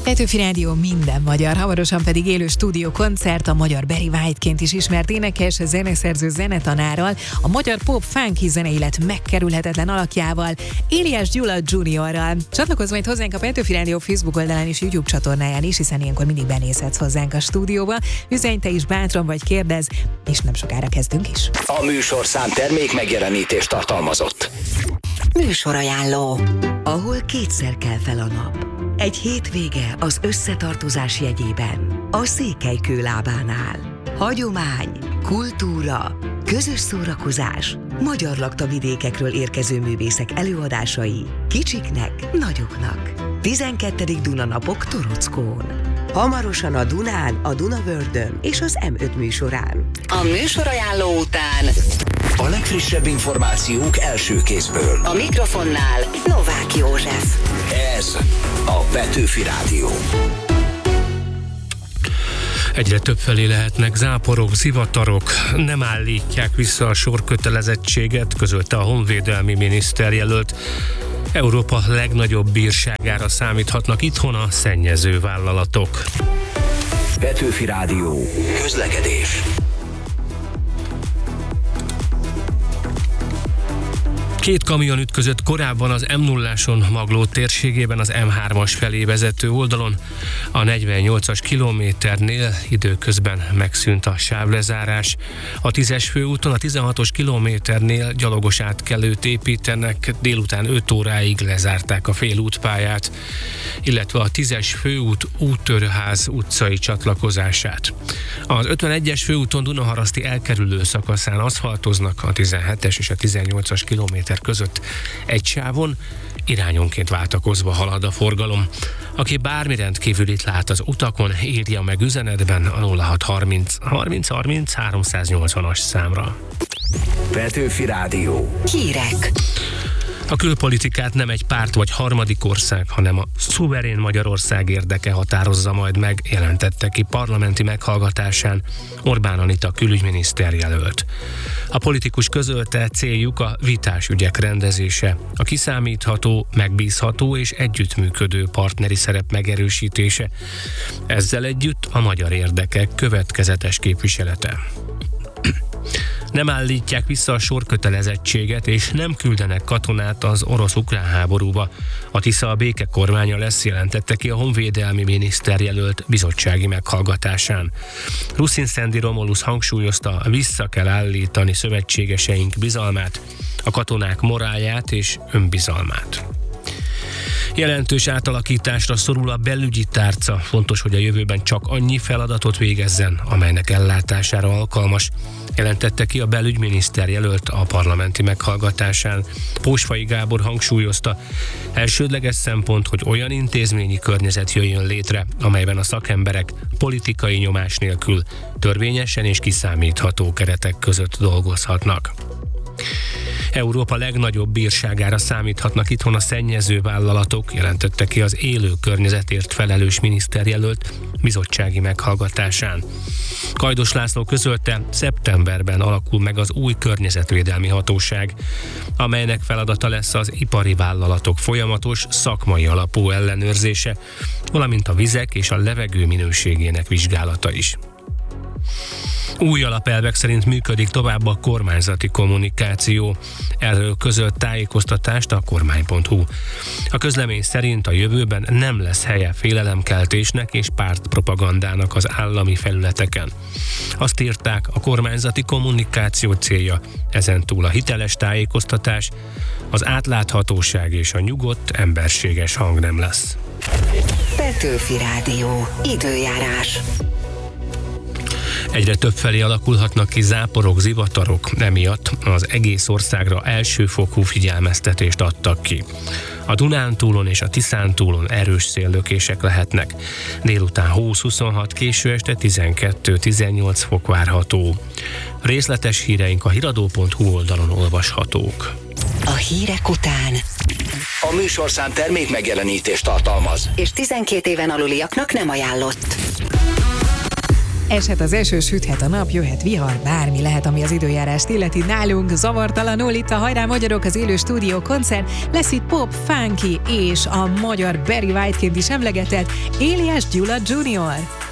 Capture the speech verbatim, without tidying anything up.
Petőfi Rádió minden magyar, hamarosan pedig élő stúdiókoncert a magyar Barry White-ként is ismert énekes, zeneszerző zenetanárral, a magyar pop funky zeneélet megkerülhetetlen alakjával, Éliás Gyula juniorral. Csatlakozz majd hozzánk a Petőfi Rádió Facebook oldalán és YouTube csatornáján is, hiszen ilyenkor mindig benézhetsz hozzánk a stúdióba. Üzenj te is bátran vagy kérdezz, és nem sokára kezdünk is. A műsorszám termék megjelenítést tartalmazott. Műsorajánló, ahol kétszer kell fel a nap. Egy hétvége az összetartozás jegyében, a Székelykő lábánál. Hagyomány, kultúra, közös szórakozás, magyar laktavidékekről érkező művészek előadásai, kicsiknek, nagyoknak. tizenkettedik Dunanapok Torockón. Hamarosan a Dunán, a Dunavördön és az em öt műsorán. A műsorajánló után a legfrissebb információk első kézből. A mikrofonnál Novák József. Ez a Petőfi Rádió. Egyre többfelé lehetnek záporok, zivatarok, nem állítják vissza a sorkötelezettséget, közölte a honvédelmi miniszterjelölt. Európa legnagyobb bírságára számíthatnak itthon a szennyező vállalatok. Petőfi Rádió. Közlekedés. Két kamion ütközött korábban az em nulláson Magló térségében az em hármas felé vezető oldalon. A negyvennyolcas kilométernél időközben megszűnt a sávlezárás. A tízes főúton a tizenhatos kilométernél gyalogos átkelőt építenek, délután öt óráig lezárták a félútpályát, illetve a tízes főút Úttörőház utcai csatlakozását. Az ötvenegyes főúton Dunaharaszti elkerülő szakaszán aszfaltoznak, a tizenhetes és a tizennyolcas kilométer között egy sávon irányonként váltakozva halad a forgalom. Aki bármi rendkívülit lát az utakon, írja meg üzenetben a nulla hat harminc harminc harminc háromszáznyolcvanas számra. Petőfi Rádió. Hírek. A külpolitikát nem egy párt vagy harmadik ország, hanem a szuverén Magyarország érdeke határozza majd meg, jelentette ki parlamenti meghallgatásán Orbán Anita külügyminiszter jelölt. A politikus közölte, céljuk a vitás ügyek rendezése, a kiszámítható, megbízható és együttműködő partneri szerep megerősítése. Ezzel együtt a magyar érdekek következetes képviselete. Nem állítják vissza a sorkötelezettséget, és nem küldenek katonát az orosz-ukrán háborúba. A Tisza a béke kormánya lesz, jelentette ki a honvédelmi miniszterjelölt bizottsági meghallgatásán. Ruszin Szendi Romulus hangsúlyozta, vissza kell állítani szövetségeseink bizalmát, a katonák morálját és önbizalmát. Jelentős átalakításra szorul a belügyi tárca. Fontos, hogy a jövőben csak annyi feladatot végezzen, amelynek ellátására alkalmas, jelentette ki a belügyminiszter jelölt a parlamenti meghallgatásán. Pósfai Gábor hangsúlyozta, elsődleges szempont, hogy olyan intézményi környezet jöjjön létre, amelyben a szakemberek politikai nyomás nélkül törvényesen és kiszámítható keretek között dolgozhatnak. Európa legnagyobb bírságára számíthatnak itthon a szennyező vállalatok, jelentette ki az élő környezetért felelős miniszterjelölt bizottsági meghallgatásán. Kajdos László közölte, szeptemberben alakul meg az új környezetvédelmi hatóság, amelynek feladata lesz az ipari vállalatok folyamatos, szakmai alapú ellenőrzése, valamint a vizek és a levegő minőségének vizsgálata is. Új alapelvek szerint működik tovább a kormányzati kommunikáció. Erről közölt tájékoztatást a kormány pont hu. A közlemény szerint a jövőben nem lesz helye félelemkeltésnek és pártpropagandának az állami felületeken. Azt írták, a kormányzati kommunikáció célja ezentúl a hiteles tájékoztatás, az átláthatóság és a nyugodt, emberséges hang nem lesz. Petőfi Rádió. Időjárás. Egyre többfelé alakulhatnak ki záporok, zivatarok, emiatt az egész országra elsőfokú figyelmeztetést adtak ki. A Dunántúlon és a Tiszántúlon erős széllökések lehetnek. Délután húsz-huszonhat, késő este tizenkettő-tizennyolc fok várható. Részletes híreink a hiradó pont hu oldalon olvashatók. A hírek után a műsorszám termék megjelenítést tartalmaz, és tizenkét éven aluliaknak nem ajánlott. Eshet az eső, süthet a nap, jöhet vihar, bármi lehet, ami az időjárást illeti. Nálunk zavartalanul itt a Hajrá Magyarok, az élő stúdió koncert, lesz itt pop, funky és a magyar Barry White-ként is emlegetett Éliás Gyula junior